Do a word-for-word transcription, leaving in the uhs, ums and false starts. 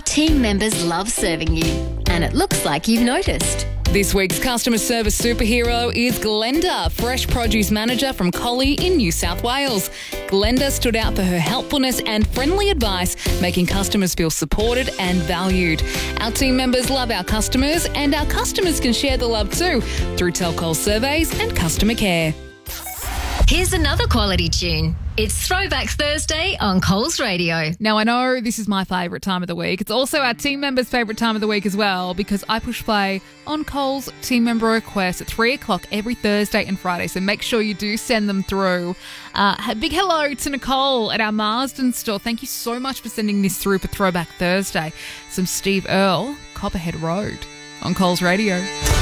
team members love serving you, and it looks like you've noticed. This week's customer service superhero is Glenda, Fresh Produce Manager from Collie in New South Wales. Glenda stood out for her helpfulness and friendly advice, making customers feel supported and valued. Our team members love our customers, and our customers can share the love too through Telcol surveys and customer care. Here's another quality tune. It's Throwback Thursday on Coles Radio. Now, I know this is my favourite time of the week. It's also our team members' favourite time of the week as well, because I push play on Coles team member requests at three o'clock every Thursday and Friday, so make sure you do send them through. Uh, a big hello to Nicole at our Marsden store. Thank you so much for sending this through for Throwback Thursday. Some Steve Earle, Copperhead Road on Coles Radio.